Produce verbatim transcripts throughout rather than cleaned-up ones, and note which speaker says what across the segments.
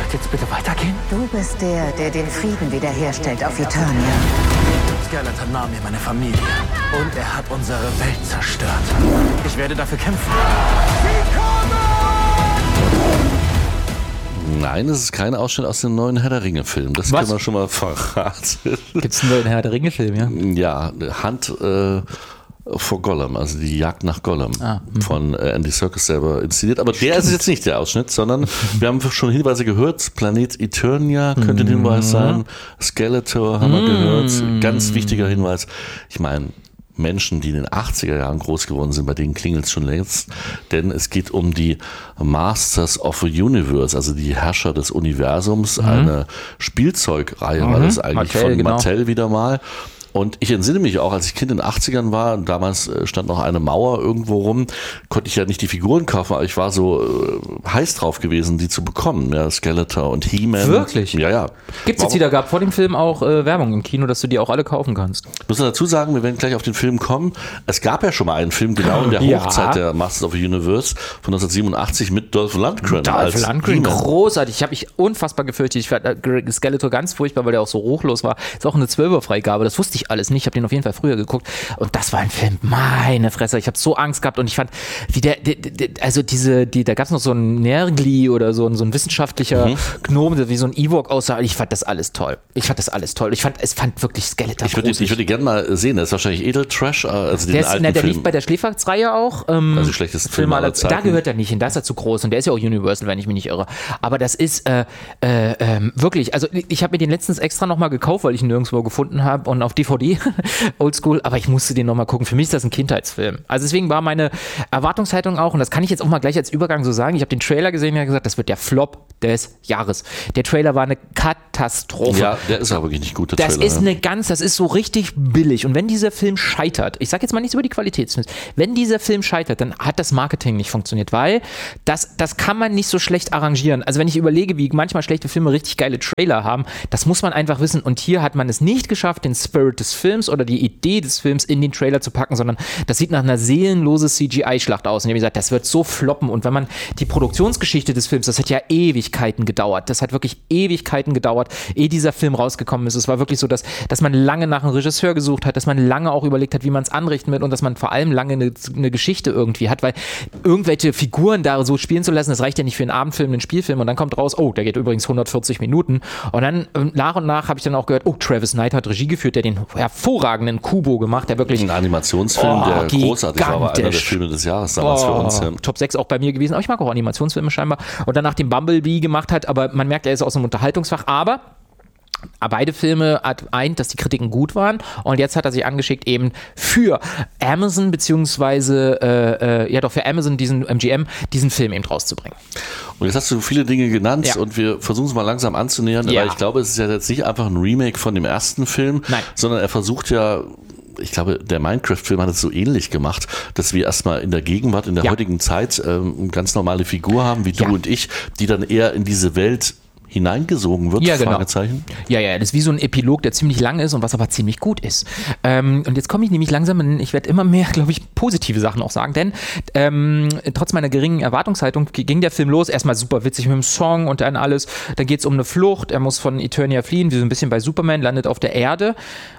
Speaker 1: jetzt bitte weitergehen?
Speaker 2: Du bist der, der den Frieden wiederherstellt auf Eternia.
Speaker 1: Skeletor nahm mir meine Familie und er hat unsere Welt zerstört. Ich werde dafür kämpfen.
Speaker 3: Nein, es ist kein Ausschnitt aus dem neuen Herr der Ringe-Film. Das
Speaker 4: Was?
Speaker 3: können wir schon mal verraten.
Speaker 4: Gibt es einen neuen Herr der Ringe-Film, ja?
Speaker 3: Ja, Hunt äh, for Gollum, also die Jagd nach Gollum
Speaker 4: Ah,
Speaker 3: von äh, Andy Serkis selber inszeniert. Aber der ist jetzt nicht der Ausschnitt, sondern wir haben schon Hinweise gehört. Planet Eternia könnte ein Hinweis sein. Skeletor haben wir gehört. Ganz wichtiger Hinweis. Ich meine, Menschen, die in den achtziger Jahren groß geworden sind, bei denen klingelt es schon längst, denn es geht um die Masters of the Universe, also die Herrscher des Universums, mhm. eine Spielzeugreihe, mhm. war das eigentlich
Speaker 4: Mattel,
Speaker 3: von
Speaker 4: genau.
Speaker 3: Mattel wieder mal. Und ich entsinne mich auch, als ich Kind in den achtzigern war, und damals stand noch eine Mauer irgendwo rum, konnte ich ja nicht die Figuren kaufen, aber ich war so äh, heiß drauf gewesen, die zu bekommen. Ja, Skeletor und He-Man.
Speaker 4: Wirklich?
Speaker 3: Ja, ja.
Speaker 4: Gibt es jetzt wieder, gab vor dem Film auch äh, Werbung im Kino, dass du die auch alle kaufen kannst.
Speaker 3: Ich muss dazu sagen, wir werden gleich auf den Film kommen. Es gab ja schon mal einen Film, genau in der
Speaker 4: Ja.
Speaker 3: Hochzeit der Masters of the Universe von neunzehnhundertsiebenundachtzig mit Dolph Lundgren.
Speaker 4: Dolph
Speaker 3: als
Speaker 4: Lundgren,
Speaker 3: He-Man.
Speaker 4: großartig. Ich habe mich unfassbar gefürchtet. Ich fand äh, Skeletor ganz furchtbar, weil der auch so ruchlos war. Ist auch eine Zwölfer-Freigabe, das wusste ich alles nicht. Ich habe den auf jeden Fall früher geguckt und das war ein Film, meine Fresse. Ich habe so Angst gehabt und ich fand, wie der, der, der also diese, die, da gab es noch so einen Nergli oder so ein, so ein wissenschaftlicher mhm. Gnome, der wie so ein Ewok aussah. Ich fand das alles toll. Ich fand das alles toll. Ich fand, es fand wirklich Skeletor
Speaker 3: Ich würde ich würd die gerne mal sehen. Das ist wahrscheinlich Edeltrash, also den
Speaker 4: der ist,
Speaker 3: alten
Speaker 4: na, der
Speaker 3: Film.
Speaker 4: liegt bei der Schläferz-Reihe auch. Ähm,
Speaker 3: Also die schlechtesten Filme aller Zeiten.
Speaker 4: Da gehört er nicht hin, da ist er zu groß und der ist ja auch Universal, wenn ich mich nicht irre. Aber das ist äh, äh, äh, wirklich, also ich habe mir den letztens extra nochmal gekauft, weil ich ihn nirgendwo gefunden habe und auf D V D, Oldschool, aber ich musste den nochmal gucken. Für mich ist das ein Kindheitsfilm. Also deswegen war meine Erwartungshaltung auch, und das kann ich jetzt auch mal gleich als Übergang so sagen, ich habe den Trailer gesehen und habe gesagt, das wird der Flop des Jahres. Der Trailer war eine Katastrophe.
Speaker 3: Ja, der ist aber wirklich nicht gut, der
Speaker 4: Das
Speaker 3: Trailer.
Speaker 4: ist eine ganz, das ist so richtig billig. Und wenn dieser Film scheitert, ich sage jetzt mal nichts über die Qualitätsfilme, wenn dieser Film scheitert, dann hat das Marketing nicht funktioniert, weil das, das kann man nicht so schlecht arrangieren. Also wenn ich überlege, wie manchmal schlechte Filme richtig geile Trailer haben, das muss man einfach wissen. Und hier hat man es nicht geschafft, den Spirit des Films oder die Idee des Films in den Trailer zu packen, sondern das sieht nach einer seelenlosen C G I-Schlacht aus. Und ich habe gesagt, das wird so floppen. Und wenn man die Produktionsgeschichte des Films, das hat ja Ewigkeiten gedauert. Das hat wirklich Ewigkeiten gedauert, ehe dieser Film rausgekommen ist. Es war wirklich so, dass, dass man lange nach einem Regisseur gesucht hat, dass man lange auch überlegt hat, wie man es anrichten wird und dass man vor allem lange eine, eine Geschichte irgendwie hat, weil irgendwelche Figuren da so spielen zu lassen, das reicht ja nicht für einen Abendfilm, einen Spielfilm und dann kommt raus, oh, der geht übrigens hundertvierzig Minuten und dann nach und nach habe ich dann auch gehört, oh, Travis Knight hat Regie geführt, der den hervorragenden Kubo gemacht, der wirklich
Speaker 3: ein Animationsfilm,
Speaker 4: oh,
Speaker 3: der großartig war, aber einer der Filme des Jahres damals
Speaker 4: oh,
Speaker 3: für uns. Ja.
Speaker 4: Top sechs auch bei mir gewesen, aber ich mag auch Animationsfilme scheinbar und danach den Bumblebee gemacht hat, aber man merkt, er ist aus dem Unterhaltungsfach, aber beide Filme hat eint, dass die Kritiken gut waren und jetzt hat er sich angeschickt eben für Amazon beziehungsweise äh, äh, ja doch für Amazon diesen M G M diesen Film eben rauszubringen.
Speaker 3: Und jetzt hast du viele Dinge genannt
Speaker 4: Ja.
Speaker 3: und wir versuchen es mal langsam anzunähern,
Speaker 4: Ja.
Speaker 3: weil ich glaube, es ist ja jetzt nicht einfach ein Remake von dem ersten Film,
Speaker 4: Nein.
Speaker 3: sondern er versucht ja, ich glaube, der Minecraft-Film hat es so ähnlich gemacht, dass wir erstmal in der Gegenwart, in der
Speaker 4: Ja.
Speaker 3: heutigen Zeit ähm, eine ganz normale Figur haben, wie du
Speaker 4: Ja.
Speaker 3: und ich, die dann eher in diese Welt hineingesogen wird,
Speaker 4: Ja, genau.
Speaker 3: Fragezeichen.
Speaker 4: Ja, ja, das ist wie so ein Epilog, der ziemlich lang ist und was aber ziemlich gut ist. Ähm, und jetzt komme ich nämlich langsam, in, ich werde immer mehr, glaube ich, positive Sachen auch sagen, denn ähm, trotz meiner geringen Erwartungshaltung ging der Film los, erstmal super witzig mit dem Song und dann alles, dann geht es um eine Flucht, er muss von Eternia fliehen, wie so ein bisschen bei Superman, landet auf der Erde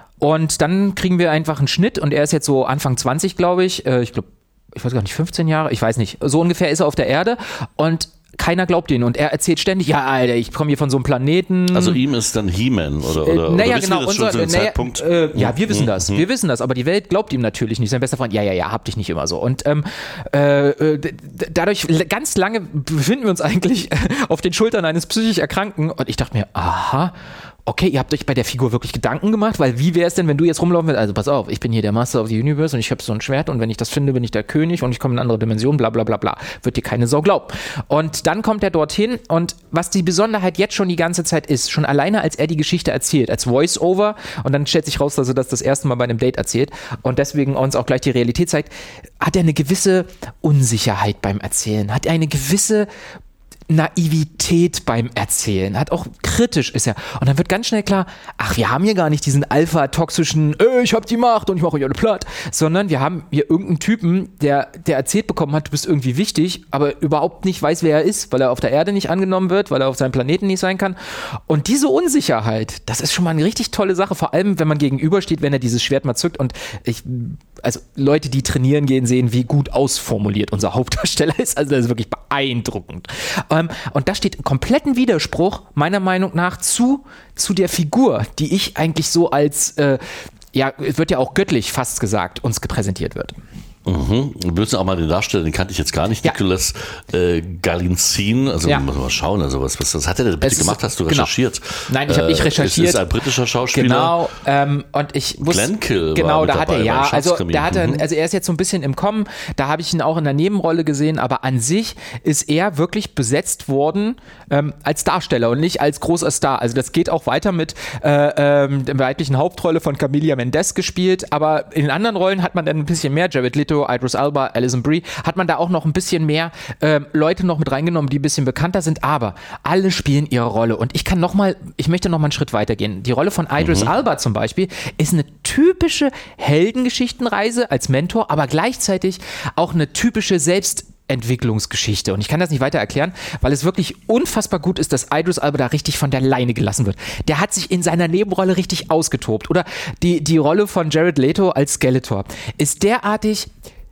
Speaker 4: und dann kriegen wir einfach einen Schnitt und er ist jetzt so Anfang zwanzig, glaube ich, äh, ich glaube, ich weiß gar nicht, fünfzehn Jahre, ich weiß nicht, so ungefähr ist er auf der Erde und keiner glaubt ihn und er erzählt ständig, ja, Alter, ich komme hier von so einem Planeten.
Speaker 3: Also ihm ist dann He-Man oder, oder,
Speaker 4: äh, naja,
Speaker 3: oder wissen
Speaker 4: genau,
Speaker 3: wir das schon
Speaker 4: unser,
Speaker 3: zu dem
Speaker 4: naja,
Speaker 3: Zeitpunkt?
Speaker 4: äh, ja, wir wissen
Speaker 3: Mhm.
Speaker 4: das, wir wissen das, aber die Welt glaubt ihm natürlich nicht. Sein bester Freund, ja, ja, ja, hab dich nicht immer so. Und ähm, äh, d- d- dadurch l- ganz lange befinden wir uns eigentlich auf den Schultern eines psychisch Erkrankten und ich dachte mir, aha, okay, ihr habt euch bei der Figur wirklich Gedanken gemacht, weil wie wäre es denn, wenn du jetzt rumlaufen willst, also pass auf, ich bin hier der Master of the Universe und ich habe so ein Schwert und wenn ich das finde, bin ich der König und ich komme in eine andere Dimension, bla bla bla bla, wird dir keine Sau glauben. Und dann kommt er dorthin und was die Besonderheit jetzt schon die ganze Zeit ist, schon alleine als er die Geschichte erzählt, als Voice-Over und dann stellt sich raus, dass er das das erste Mal bei einem Date erzählt und deswegen uns auch gleich die Realität zeigt, hat er eine gewisse Unsicherheit beim Erzählen, hat er eine gewisse Naivität beim Erzählen, hat auch kritisch ist er. Und dann wird ganz schnell klar, ach, wir haben hier gar nicht diesen alpha-toxischen, äh, ich hab die Macht und ich mache euch alle platt, sondern wir haben hier irgendeinen Typen, der, der erzählt bekommen hat, du bist irgendwie wichtig, aber überhaupt nicht weiß, wer er ist, weil er auf der Erde nicht angenommen wird, weil er auf seinem Planeten nicht sein kann. Und diese Unsicherheit, das ist schon mal eine richtig tolle Sache, vor allem, wenn man gegenübersteht, wenn er dieses Schwert mal zückt. Und ich, also Leute, die trainieren gehen, sehen, wie gut ausformuliert unser Hauptdarsteller ist. Also das ist wirklich beeindruckend. Ähm, und da steht einen kompletten Widerspruch, meiner Meinung nach, zu, zu der Figur, die ich eigentlich so als, äh, ja, wird ja auch göttlich fast gesagt, uns präsentiert wird.
Speaker 3: Mhm. Wir müssen auch mal den Darsteller, den kannte ich jetzt gar nicht, ja. Nicolas äh, Galinzin, also ja. muss man mal schauen, also was, was, was hat er denn bitte gemacht, hast du
Speaker 4: genau.
Speaker 3: recherchiert?
Speaker 4: Nein, ich habe nicht recherchiert.
Speaker 3: Es ist ein britischer Schauspieler.
Speaker 4: Genau, ähm, und ich wusste,
Speaker 3: Glenkill
Speaker 4: genau,
Speaker 3: war
Speaker 4: da
Speaker 3: mit
Speaker 4: hat
Speaker 3: dabei
Speaker 4: er, ja, also, da hat er,
Speaker 3: mhm.
Speaker 4: also er ist jetzt so ein bisschen im Kommen, da habe ich ihn auch in der Nebenrolle gesehen, aber an sich ist er wirklich besetzt worden ähm, als Darsteller und nicht als großer Star, also das geht auch weiter mit äh, ähm, der weiblichen Hauptrolle von Camila Mendes gespielt, aber in den anderen Rollen hat man dann ein bisschen mehr, Jared Leto, Idris Elba, Alison Brie, hat man da auch noch ein bisschen mehr äh, Leute noch mit reingenommen, die ein bisschen bekannter sind, aber alle spielen ihre Rolle und ich kann noch mal, ich möchte noch mal einen Schritt weiter gehen. Die Rolle von Idris mhm. Elba zum Beispiel ist eine typische Heldengeschichtenreise als Mentor, aber gleichzeitig auch eine typische Selbstentwicklungsgeschichte. Und ich kann das nicht weiter erklären, weil es wirklich unfassbar gut ist, dass Idris Elba da richtig von der Leine gelassen wird. Der hat sich in seiner Nebenrolle richtig ausgetobt. Oder die, die Rolle von Jared Leto als Skeletor ist derartig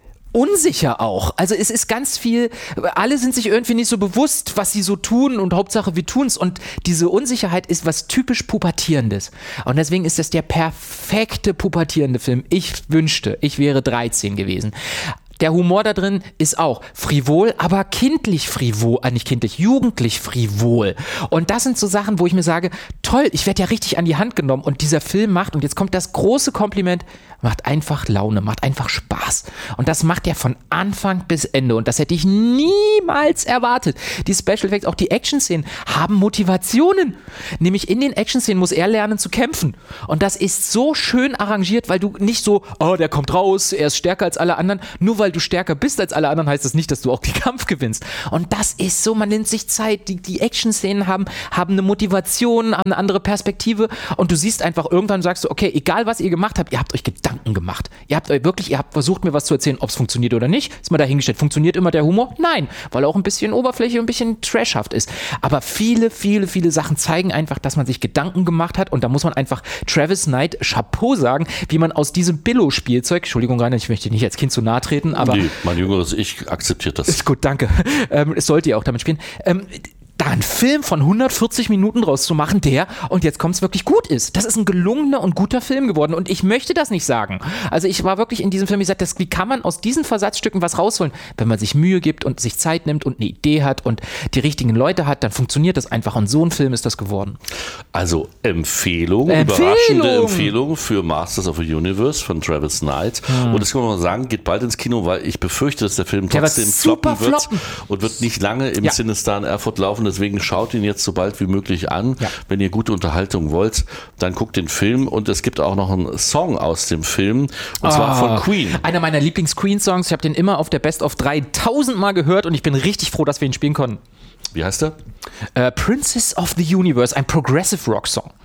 Speaker 4: unsicher auch. Also es ist ganz viel, alle sind sich irgendwie nicht so bewusst, was sie so tun und Hauptsache wir tun's und diese Unsicherheit ist was typisch Pubertierendes. Und deswegen ist das der perfekte pubertierende Film. Ich wünschte, ich wäre dreizehn gewesen. Der Humor da drin ist auch frivol, aber kindlich frivol, äh nicht kindlich, jugendlich frivol. Und das sind so Sachen, wo ich mir sage, toll, ich werde ja richtig an die Hand genommen und dieser Film macht, und jetzt kommt das große Kompliment, macht einfach Laune, macht einfach Spaß. Und das macht er von Anfang bis Ende und das hätte ich niemals erwartet. Die Special Effects, auch die Action-Szenen haben Motivationen. Nämlich in den Action-Szenen muss er lernen zu kämpfen. Und das ist so schön arrangiert, weil du nicht so, oh, der kommt raus, er ist stärker als alle anderen, nur weil du stärker bist als alle anderen, heißt das nicht, dass du auch den Kampf gewinnst. Und das ist so, man nimmt sich Zeit, die, die Action-Szenen haben, haben eine Motivation, haben eine andere Perspektive und du siehst einfach, irgendwann sagst du, okay, egal was ihr gemacht habt, ihr habt euch Gedanken gemacht. Ihr habt euch wirklich, ihr habt versucht, mir was zu erzählen, ob es funktioniert oder nicht. Ist mal dahingestellt. Funktioniert immer der Humor? Nein, weil er auch ein bisschen Oberfläche und ein bisschen trashhaft ist. Aber viele, viele, viele Sachen zeigen einfach, dass man sich Gedanken gemacht hat und da muss man einfach Travis Knight Chapeau sagen, wie man aus diesem Billo-Spielzeug, Entschuldigung, Rainer, ich möchte nicht als Kind zu nahe treten, aber
Speaker 3: nee, mein jüngeres Ich akzeptiert das.
Speaker 4: Ist gut, danke. Ähm, es sollte ja auch damit spielen. Ähm, da einen Film von hundertvierzig Minuten draus zu machen, der, und jetzt kommt es, wirklich gut ist. Das ist ein gelungener und guter Film geworden und ich möchte das nicht sagen. Also ich war wirklich in diesem Film, ich sagte, das, wie kann man aus diesen Versatzstücken was rausholen? Wenn man sich Mühe gibt und sich Zeit nimmt und eine Idee hat und die richtigen Leute hat, dann funktioniert das einfach und so ein Film ist das geworden.
Speaker 3: Also Empfehlung,
Speaker 4: Empfehlung.
Speaker 3: überraschende Empfehlung für Masters of the Universe von Travis Knight. Hm. Und das kann man mal sagen, geht bald ins Kino, weil ich befürchte, dass der Film trotzdem der floppen wird floppen. und wird nicht lange im ja. Cinestar in Erfurt laufen. Deswegen schaut ihn jetzt so bald wie möglich an. Ja. Wenn ihr gute Unterhaltung wollt, dann guckt den Film und es gibt auch noch einen Song aus dem Film und oh, zwar von Queen.
Speaker 4: Einer meiner Lieblings-Queen-Songs. Ich habe den immer auf der Best of dreitausend Mal gehört und ich bin richtig froh, dass wir ihn spielen konnten.
Speaker 3: Wie heißt er?
Speaker 4: Uh, Princess of the Universe, ein Progressive Rock Song.